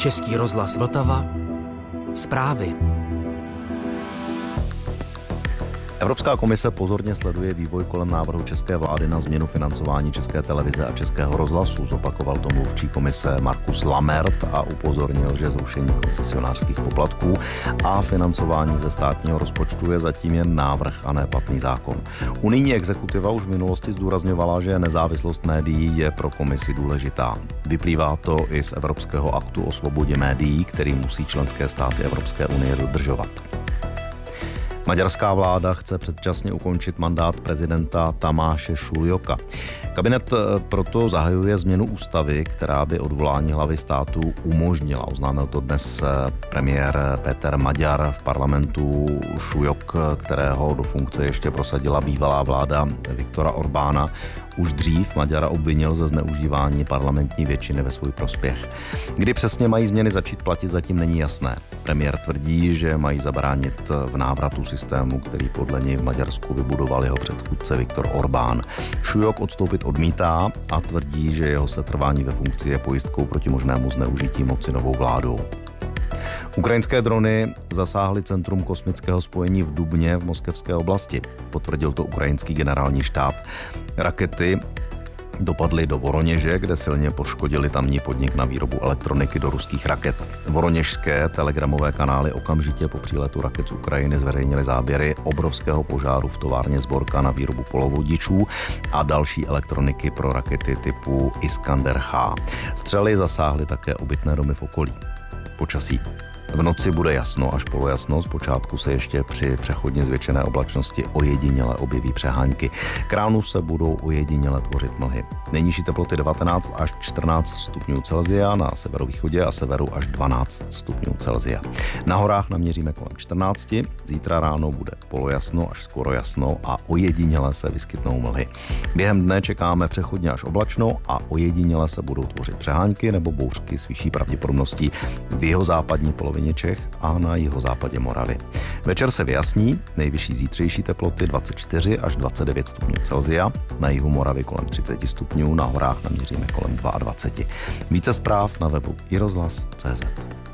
Český rozhlas Vltava. Zprávy. Evropská komise pozorně sleduje vývoj kolem návrhu české vlády na změnu financování České televize a Českého rozhlasu. Zopakoval to mluvčí komise Markus Lammert a upozornil, že zrušení koncesionářských poplatků a financování ze státního rozpočtu je zatím jen návrh a ne platný zákon. Unijní exekutiva už v minulosti zdůrazňovala, že nezávislost médií je pro komisi důležitá. Vyplývá to i z Evropského aktu o svobodě médií, který musí členské státy Evropské unie dodržovat. Maďarská vláda chce předčasně ukončit mandát prezidenta Tamáše Šuljoka. Kabinet proto zahajuje změnu ústavy, která by odvolání hlavy státu umožnila. Oznámil to dnes premiér Péter Maďar v parlamentu. Šuljok, kterého do funkce ještě prosadila bývalá vláda Viktora Orbána, už dřív Maďara obvinil ze zneužívání parlamentní většiny ve svůj prospěch. Kdy přesně mají změny začít platit, zatím není jasné. Premiér tvrdí, že mají zabránit v návratu systému, který podle něj v Maďarsku vybudoval jeho předchůdce Viktor Orbán. Šuljok odstoupit odmítá a tvrdí, že jeho setrvání ve funkci je pojistkou proti možnému zneužití moci novou vládou. Ukrajinské drony zasáhly centrum kosmického spojení v Dubně v moskevské oblasti. Potvrdil to ukrajinský generální štáb. Rakety dopadly do Voroněže, kde silně poškodili tamní podnik na výrobu elektroniky do ruských raket. Voroněžské telegramové kanály okamžitě po příletu raket z Ukrajiny zveřejnily záběry obrovského požáru v továrně Zborka na výrobu polovodičů a další elektroniky pro rakety typu Iskander-H. Střely zasáhly také obytné domy v okolí. Počasí. V noci bude jasno až polojasno, zpočátku se ještě při přechodně zvětšené oblačnosti ojediněle objeví přehánky. K ránu se budou ojediněle tvořit mlhy. Nejnižší teploty 19 až 14 stupňů Celsia, na severovýchodě a severu až 12 stupňů Celsia. Na horách naměříme kolem 14, zítra ráno bude polojasno až skoro jasno a ojediněle se vyskytnou mlhy. Během dne čekáme přechodně až oblačno a ojediněle se budou tvořit přehánky nebo bouřky s vyšší pravděpodobností v jihozápadní polovině Čech a na jihozápadě Moravy. Večer se vyjasní, nejvyšší zítřejší teploty 24 až 29 stupňů Celsia, na jihu Moravy kolem 30 stupňů, na horách naměříme kolem 22. Více zpráv na webu iRozhlas.cz.